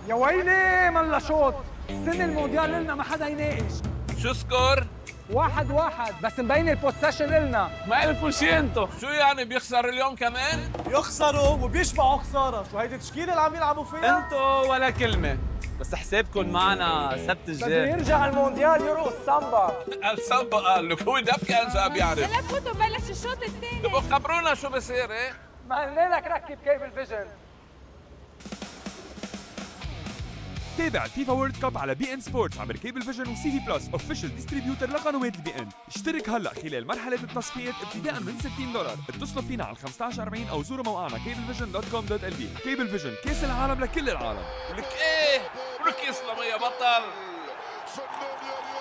يا ويلي ملا شوط. السنة المونديال لنا ما حدا يناقش. شو سكور؟ 1-1 بس مبين البوسيشن لنا. ما لكم شي انتو. شو يعني بيخسر اليوم كمان؟ يخسروا وبيشبعوا خساره، شو هيدي التشكيله اللي عم يلعبوا فيها؟ انتو ولا كلمة، بس حسابكم معنا سبت بده الجاي. يرجع المونديال يرقص سامبا. السامبا قال لك هو دب كان صعب يعرف. هلا فوتوا بلش الشوط الثاني. تبقوا خبرونا شو بصير ايه؟ ما قلنا لك ركب كيبل فيجن. تابع الفيفا وورلد كاب على بي ان سبورتس عبر كيبل فيجن وسي في بلس اوفيشال ديستريبيوتر لقنوات البي ان. اشترك هلا خلال مرحله التصفيات ابتداء من $60. اتصلوا فينا على 1540 او زوروا موقعنا cablevision.com.lb. كيبل فيجن، كاس العالم لكل العالم. ولك ايه؟ ولك يسلم يا بطل.